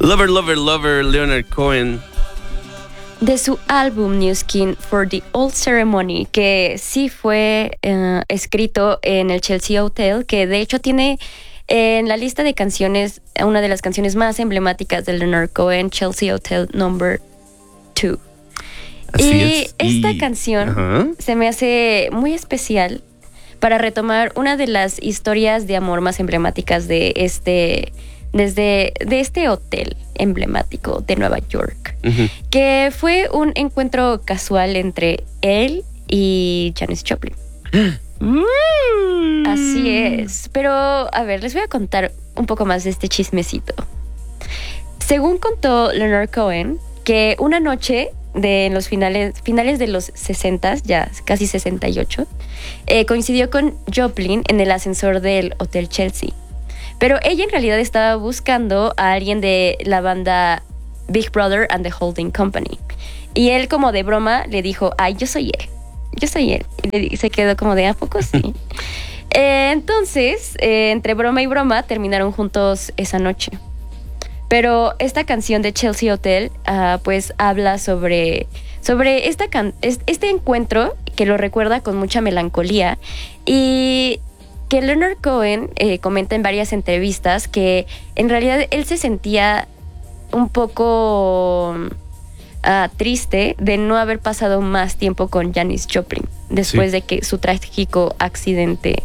Lover, Lover, Lover, Leonard Cohen. De su álbum New Skin for the Old Ceremony, que sí fue escrito en el Chelsea Hotel, que de hecho tiene en la lista de canciones una de las canciones más emblemáticas de Leonard Cohen, Chelsea Hotel Number 2. Y esta canción se me hace muy especial para retomar una de las historias de amor más emblemáticas de este hotel emblemático de Nueva York, que fue un encuentro casual entre él y Janis Joplin. Así es. Pero, a ver, les voy a contar un poco más de este chismecito. Según contó Leonard Cohen, que una noche en los finales de los 60, ya casi 68, coincidió con Joplin en el ascensor del Hotel Chelsea. Pero ella en realidad estaba buscando a alguien de la banda Big Brother and the Holding Company. Y él, como de broma, le dijo, ay, yo soy él. Y se quedó como de, ¿a poco sí? Entonces, entre broma y broma, terminaron juntos esa noche. Pero esta canción de Chelsea Hotel, pues habla sobre este encuentro que lo recuerda con mucha melancolía, y que Leonard Cohen comenta en varias entrevistas que en realidad él se sentía un poco triste de no haber pasado más tiempo con Janis Joplin después de que su trágico accidente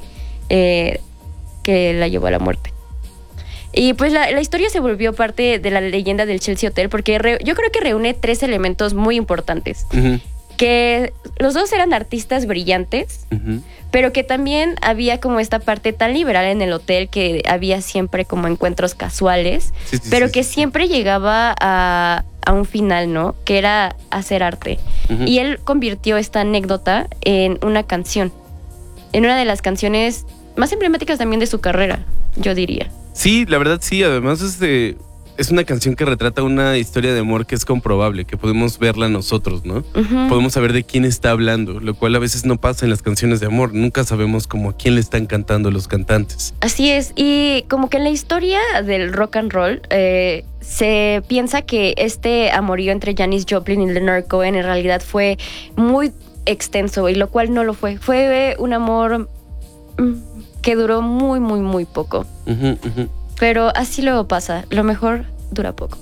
que la llevó a la muerte. Y pues la historia se volvió parte de la leyenda del Chelsea Hotel porque yo creo que reúne 3 elementos muy importantes. Que los dos eran artistas brillantes, pero que también había como esta parte tan liberal en el hotel, que había siempre como encuentros casuales, pero que siempre llegaba a un final, ¿no? Que era hacer arte. Y él convirtió esta anécdota en una canción, en una de las canciones más emblemáticas también de su carrera, yo diría. Sí, la verdad sí, además es una canción que retrata una historia de amor que es comprobable, que podemos verla nosotros, ¿no? Podemos saber de quién está hablando, lo cual a veces no pasa en las canciones de amor. Nunca sabemos como a quién le están cantando los cantantes. Así es, y como que en la historia del rock and roll se piensa que este amorío entre Janis Joplin y Leonard Cohen en realidad fue muy extenso, y lo cual no lo fue. Fue un amor que duró muy, muy, muy poco. Pero así luego pasa, lo mejor dura poco.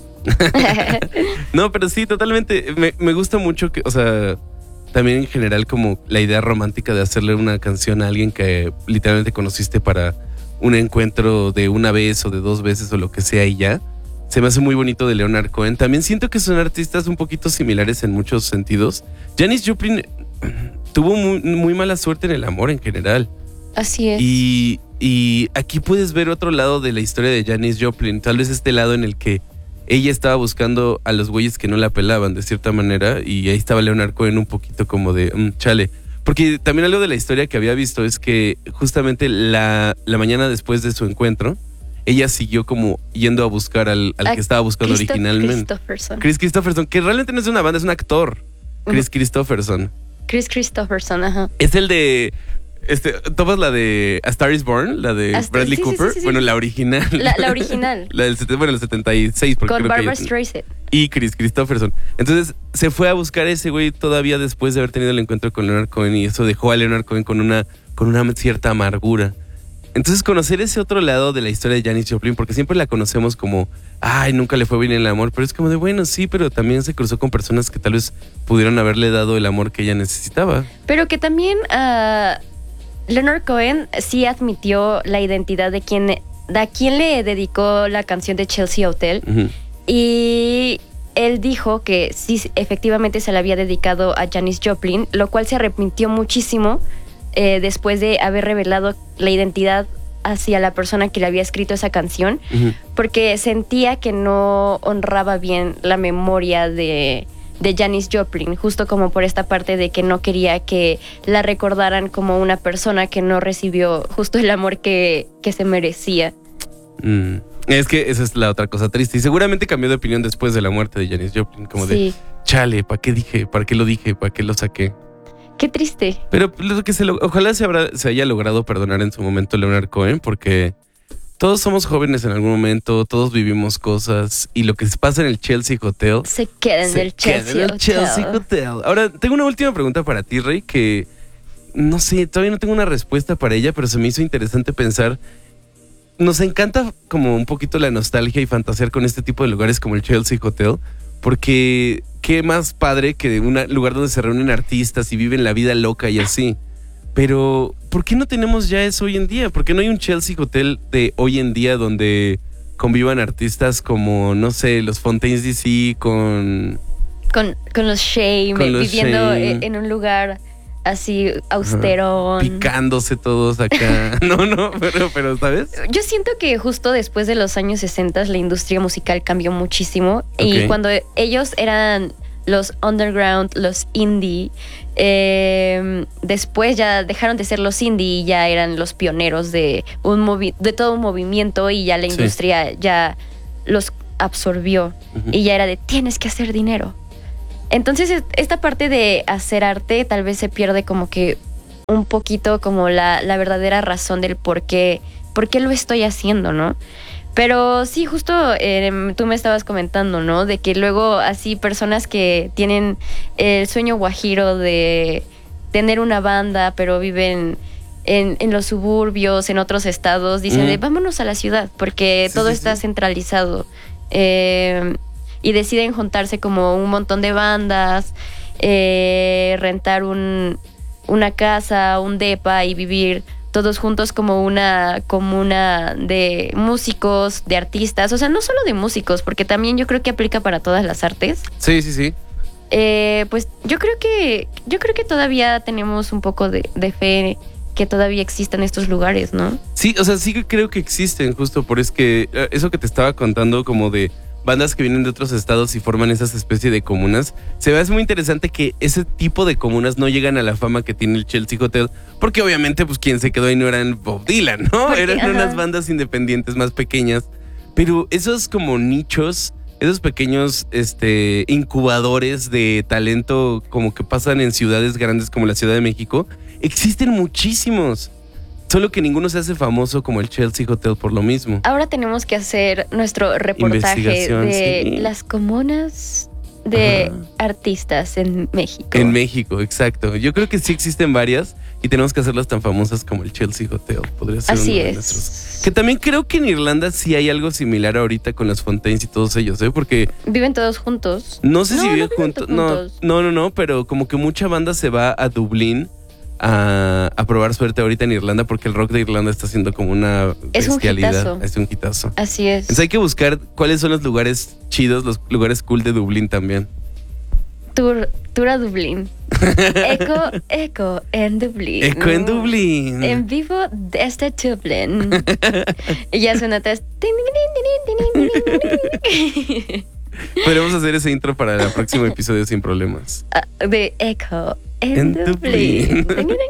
No, pero sí, totalmente. Me gusta mucho que, o sea, también en general como la idea romántica de hacerle una canción a alguien que literalmente conociste para un encuentro de una vez o de 2 veces o lo que sea y ya. Se me hace muy bonito de Leonard Cohen. También siento que son artistas un poquito similares en muchos sentidos. Janis Joplin tuvo muy, muy mala suerte en el amor en general. Así es. Y aquí puedes ver otro lado de la historia de Janis Joplin. Tal vez este lado en el que ella estaba buscando a los güeyes que no la pelaban de cierta manera, y ahí estaba Leonard Cohen un poquito como de chale. Porque también algo de la historia que había visto es que justamente la mañana después de su encuentro, ella siguió como yendo a buscar al que estaba buscando originalmente. Chris Christopherson, que realmente no es una banda, es un actor. Chris Christopherson, ajá. Es el de... ¿tomas la de A Star Is Born? La de Bradley Cooper. Sí. Bueno, la original. La original. La del el 76. Con Barbra Streisand. Y Chris Christopherson. Entonces se fue a buscar a ese güey todavía después de haber tenido el encuentro con Leonard Cohen, y eso dejó a Leonard Cohen con una cierta amargura. Entonces conocer ese otro lado de la historia de Janis Joplin, porque siempre la conocemos como, ay, nunca le fue bien el amor, pero es como de, bueno, sí, pero también se cruzó con personas que tal vez pudieron haberle dado el amor que ella necesitaba. Pero que también... Leonard Cohen sí admitió la identidad de a quién le dedicó la canción de Chelsea Hotel. Y él dijo que sí, efectivamente se la había dedicado a Janis Joplin, lo cual se arrepintió muchísimo después de haber revelado la identidad hacia la persona que le había escrito esa canción, porque sentía que no honraba bien la memoria de Janis Joplin, justo como por esta parte de que no quería que la recordaran como una persona que no recibió justo el amor que se merecía. Es que esa es la otra cosa triste, y seguramente cambió de opinión después de la muerte de Janis Joplin, como de, chale, ¿para qué dije? ¿Para qué lo dije? ¿Para qué lo saqué? Qué triste. Pero lo que ojalá se haya logrado perdonar en su momento Leonard Cohen, porque Todos somos jóvenes en algún momento, todos vivimos cosas y lo que pasa en el Chelsea Hotel se queda en el Chelsea Hotel. Ahora, tengo una última pregunta para ti, Rey, que no sé, todavía no tengo una respuesta para ella, pero se me hizo interesante pensar. Nos encanta como un poquito la nostalgia y fantasear con este tipo de lugares como el Chelsea Hotel, porque qué más padre que un lugar donde se reúnen artistas y viven la vida loca y así. Pero, ¿por qué no tenemos ya eso hoy en día? ¿Por qué no hay un Chelsea Hotel de hoy en día donde convivan artistas como, no sé, los Fontaines DC con los Shame, viviendo en un lugar así austero? Picándose todos acá. No, pero, ¿sabes? Yo siento que justo después de los años 60 la industria musical cambió muchísimo. Y cuando ellos eran los underground, los indie, después ya dejaron de ser los indie y ya eran los pioneros de todo un movimiento, y ya la industria ya los absorbió. Y ya era de tienes que hacer dinero. Entonces esta parte de hacer arte tal vez se pierde como que un poquito como la verdadera razón del por qué lo estoy haciendo, ¿no? Pero sí, justo tú me estabas comentando, ¿no? De que luego así personas que tienen el sueño guajiro de tener una banda, pero viven en los suburbios, en otros estados, dicen de vámonos a la ciudad porque todo está centralizado. Y deciden juntarse como un montón de bandas, rentar una casa, un depa y vivir todos juntos como una comuna de músicos, de artistas. O sea, no solo de músicos, porque también yo creo que aplica para todas las artes. Sí. Pues yo creo que todavía tenemos un poco de fe que todavía existan estos lugares, ¿no? Sí, o sea, sí que creo que existen, justo por eso que te estaba contando como de bandas que vienen de otros estados y forman esas especies de comunas. Se ve, es muy interesante que ese tipo de comunas no llegan a la fama que tiene el Chelsea Hotel, porque obviamente pues quien se quedó ahí no eran Bob Dylan, ¿no? Porque, eran unas bandas independientes más pequeñas, pero esos como nichos, esos pequeños incubadores de talento como que pasan en ciudades grandes como la Ciudad de México, existen muchísimos. Solo que ninguno se hace famoso como el Chelsea Hotel por lo mismo. Ahora tenemos que hacer nuestro reportaje de las comunas de artistas en México. En México, exacto. Yo creo que sí existen varias y tenemos que hacerlas tan famosas como el Chelsea Hotel. Podría ser así uno es. De nuestros. Que también creo que en Irlanda sí hay algo similar ahorita con las Fontaines y todos ellos, ¿eh? Porque viven todos juntos. No sé si viven juntos. No, pero como que mucha banda se va a Dublín a probar suerte ahorita en Irlanda, porque el rock de Irlanda está siendo como una bestialidad. Es un hitazo. Así es. Entonces hay que buscar cuáles son los lugares chidos, los lugares cool de Dublín también. Tour a Dublín. Eco en Dublín. Eco en Dublín. En vivo desde Dublín. Y ya suena atrás. Podemos hacer ese intro para el próximo episodio sin problemas. De Eco en Dublín.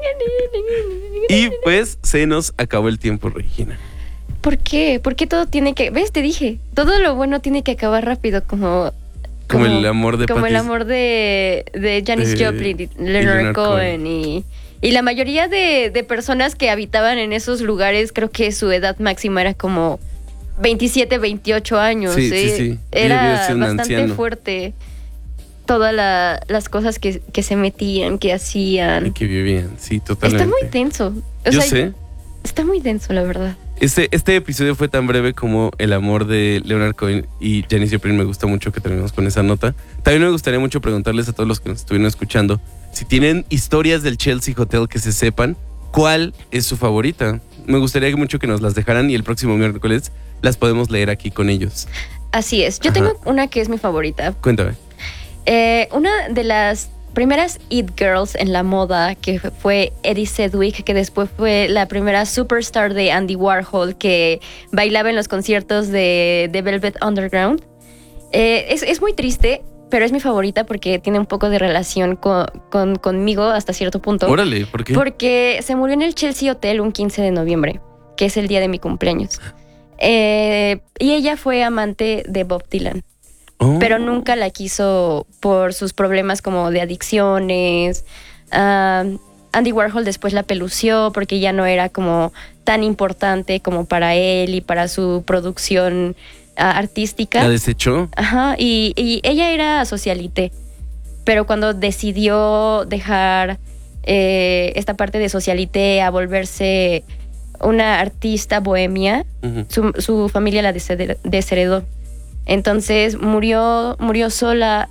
Y pues se nos acabó el tiempo, Regina. ¿Por qué? ¿Por qué todo tiene que...? ¿Ves? Te dije. Todo lo bueno tiene que acabar rápido, como el amor de como el amor de Janis Joplin y Leonard Cohen. Y la mayoría de personas que habitaban en esos lugares, creo que su edad máxima era como 27, 28 años. Sí. Era bastante fuerte todas las cosas que se metían, que hacían. Y que vivían, sí, totalmente. Está muy denso. Yo sé. Está muy denso, la verdad. Este episodio fue tan breve como el amor de Leonard Cohen y Janis Joplin. Me gusta mucho que terminemos con esa nota. También me gustaría mucho preguntarles a todos los que nos estuvieron escuchando si tienen historias del Chelsea Hotel que se sepan, ¿cuál es su favorita? Me gustaría mucho que nos las dejaran y el próximo miércoles las podemos leer aquí con ellos. Así es. Yo tengo una que es mi favorita. Cuéntame. Una de las primeras It Girls en la moda, que fue Eddie Sedgwick, que después fue la primera superstar de Andy Warhol, que bailaba en los conciertos de Velvet Underground. Es muy triste, pero es mi favorita porque tiene un poco de relación conmigo hasta cierto punto. Órale, ¿por qué? Porque se murió en el Chelsea Hotel un 15 de noviembre, que es el día de mi cumpleaños. Y ella fue amante de Bob Dylan. Pero nunca la quiso por sus problemas como de adicciones. Andy Warhol después la pelució porque ya no era como tan importante como para él y para su producción artística. ¿La desechó? Ajá, y ella era socialite, pero cuando decidió dejar esta parte de socialite a volverse una artista bohemia, su familia la desheredó. Entonces murió sola,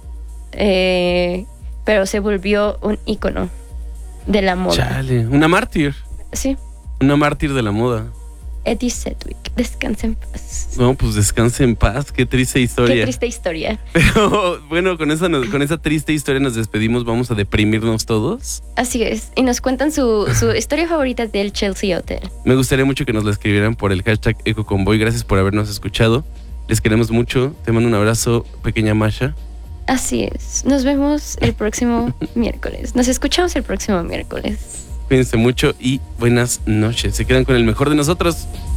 pero se volvió un ícono de la moda. Chale, una mártir. Sí. Una mártir de la moda. Edie Sedgwick, descansa en paz. No, pues descanse en paz, qué triste historia. Qué triste historia. Pero bueno, con esa triste historia nos despedimos, vamos a deprimirnos todos. Así es, y nos cuentan su historia favorita del Chelsea Hotel. Me gustaría mucho que nos la escribieran por el hashtag EcoConvoy. Gracias por habernos escuchado. Les queremos mucho. Te mando un abrazo, pequeña Masha. Así es. Nos vemos el próximo miércoles. Nos escuchamos el próximo miércoles. Cuídense mucho y buenas noches. Se quedan con el mejor de nosotros.